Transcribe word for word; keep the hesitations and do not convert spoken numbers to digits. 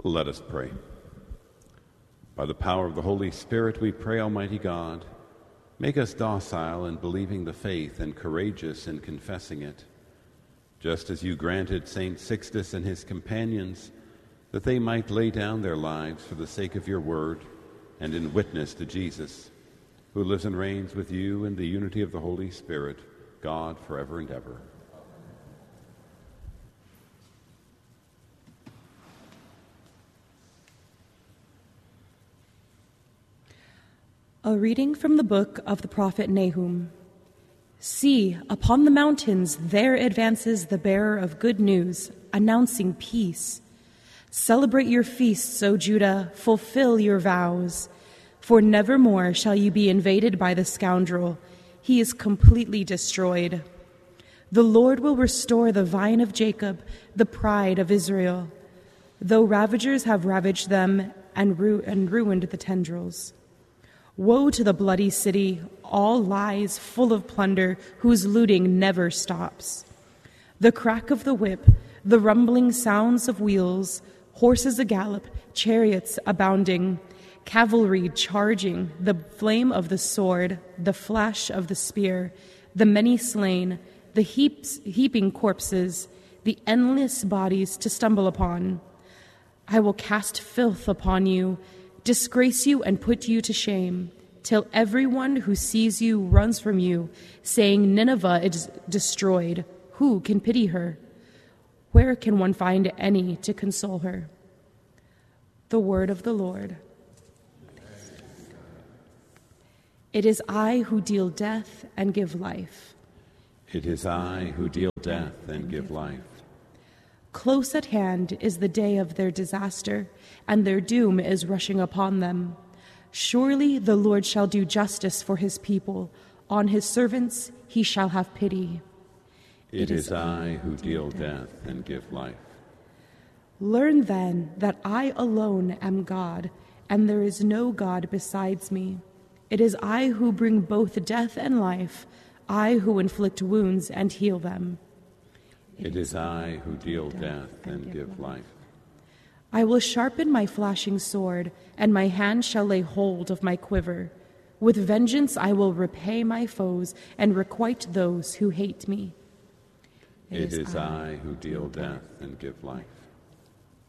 Let us pray. By the power of the Holy Spirit, we pray, Almighty God, make us docile in believing the faith and courageous in confessing it, just as you granted Saint Sixtus and his companions that they might lay down their lives for the sake of your word and in witness to Jesus, who lives and reigns with you in the unity of the Holy Spirit, God, forever and ever. A reading from the book of the prophet Nahum. See, upon the mountains there advances the bearer of good news, announcing peace. Celebrate your feasts, O Judah, fulfill your vows. For nevermore shall you be invaded by the scoundrel. He is completely destroyed. The Lord will restore the vine of Jacob, the pride of Israel, though ravagers have ravaged them and, ru- and ruined the tendrils. Woe to the bloody city, all lies, full of plunder, whose looting never stops. The crack of the whip, the rumbling sounds of wheels, horses a-gallop, chariots abounding, cavalry charging, the flame of the sword, the flash of the spear, the many slain, the heaps, heaping corpses, the endless bodies to stumble upon. I will cast filth upon you, disgrace you and put you to shame, till everyone who sees you runs from you, saying, Nineveh is destroyed. Who can pity her? Where can one find any to console her? The word of the Lord. It is I who deal death and give life. It is I who deal death and give life. Close at hand is the day of their disaster, and their doom is rushing upon them. Surely the Lord shall do justice for his people. On his servants he shall have pity. It, it is, is I who deal death and give life. Learn then that I alone am God, and there is no God besides me. It is I who bring both death and life, I who inflict wounds and heal them. It is I who deal death and give life. I will sharpen my flashing sword, and my hand shall lay hold of my quiver. With vengeance I will repay my foes and requite those who hate me. It is I who deal death and give life.